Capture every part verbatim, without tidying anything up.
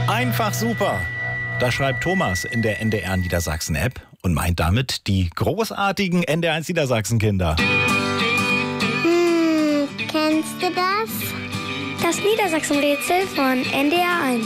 Einfach super. Das schreibt Thomas in der N D R Niedersachsen-App und meint damit die großartigen N D R eins Niedersachsen-Kinder. Hm, kennst du das? Das Niedersachsen-Rätsel von N D R eins.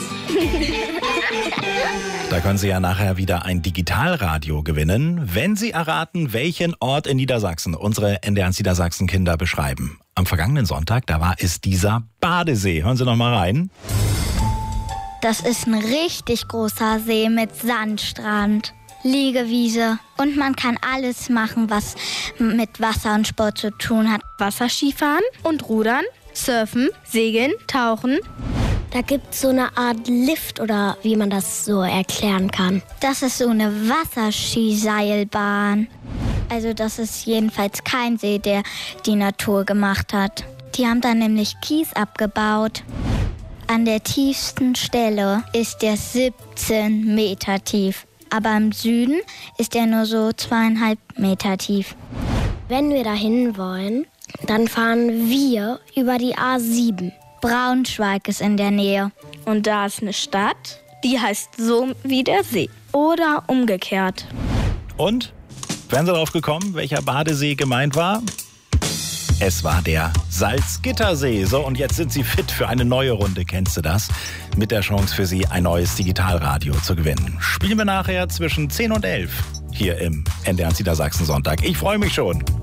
Da können Sie ja nachher wieder ein Digitalradio gewinnen, wenn Sie erraten, welchen Ort in Niedersachsen unsere N D R eins Niedersachsen-Kinder beschreiben. Am vergangenen Sonntag, da war es dieser Badesee. Hören Sie noch mal rein. Das ist ein richtig großer See mit Sandstrand, Liegewiese und man kann alles machen, was mit Wasser und Sport zu tun hat. Wasserskifahren und Rudern, Surfen, Segeln, Tauchen. Da gibt es so eine Art Lift oder wie man das so erklären kann. Das ist so eine Wasserskiseilbahn. Also das ist jedenfalls kein See, der die Natur gemacht hat. Die haben da nämlich Kies abgebaut. An der tiefsten Stelle ist der siebzehn Meter tief. Aber im Süden ist er nur so zweieinhalb Meter tief. Wenn wir dahin wollen, dann fahren wir über die A sieben. Braunschweig ist in der Nähe. Und da ist eine Stadt, die heißt so wie der See. Oder umgekehrt. Und? Wären Sie darauf gekommen, welcher Badesee gemeint war? Es war der Salzgittersee. So, und jetzt sind Sie fit für eine neue Runde. Kennst du das? Mit der Chance für Sie, ein neues Digitalradio zu gewinnen. Spielen wir nachher zwischen zehn und elf hier im N D R eins Niedersachsen Sonntag. Ich freue mich schon.